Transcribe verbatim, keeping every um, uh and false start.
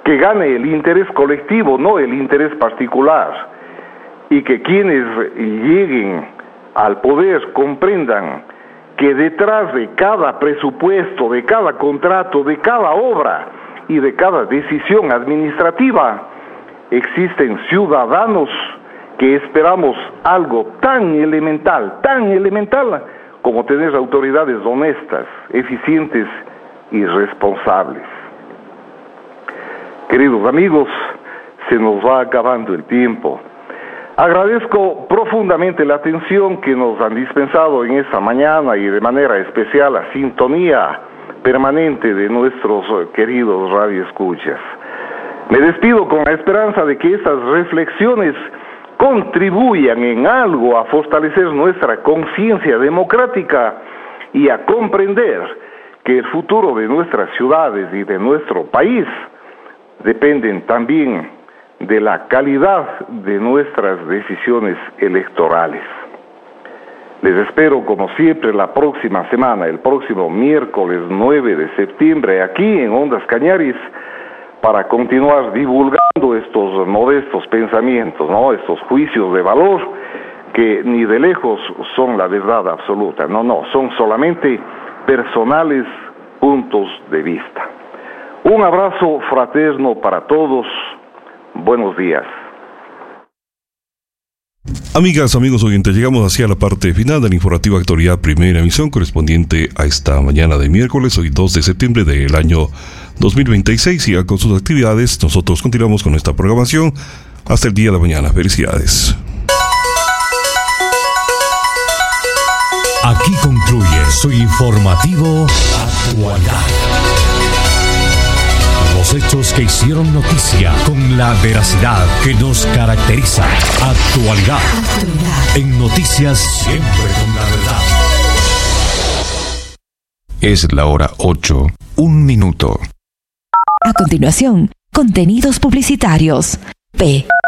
que gane el interés colectivo, no el interés particular, y que quienes lleguen al poder comprendan que detrás de cada presupuesto, de cada contrato, de cada obra y de cada decisión administrativa existen ciudadanos que esperamos algo tan elemental, tan elemental como tener autoridades honestas, eficientes y responsables. Queridos amigos, se nos va acabando el tiempo. Agradezco profundamente la atención que nos han dispensado en esta mañana y de manera especial la sintonía permanente de nuestros queridos radioescuchas. Me despido con la esperanza de que estas reflexiones contribuyan en algo a fortalecer nuestra conciencia democrática y a comprender que el futuro de nuestras ciudades y de nuestro país dependen también de la calidad de nuestras decisiones electorales. Les espero como siempre la próxima semana, el próximo miércoles nueve de septiembre, aquí en Ondas Cañaris, para continuar divulgando estos modestos pensamientos, ¿no? Estos juicios de valor que ni de lejos son la verdad absoluta, no, no, son solamente personales puntos de vista. Un abrazo fraterno para todos. Buenos días. Amigas, amigos oyentes, llegamos hacia la parte final de la informativa Actualidad Primera Emisión correspondiente a esta mañana de miércoles, hoy dos de septiembre del año dos mil veintiséis. Siga con sus actividades, nosotros continuamos con esta programación hasta el día de mañana. Felicidades. Aquí concluye su informativo Actualidad. Los hechos que hicieron noticia con la veracidad que nos caracteriza. Actualidad. Actualidad. En noticias siempre con la verdad. Es la hora ocho, un minuto. A continuación, contenidos publicitarios. P.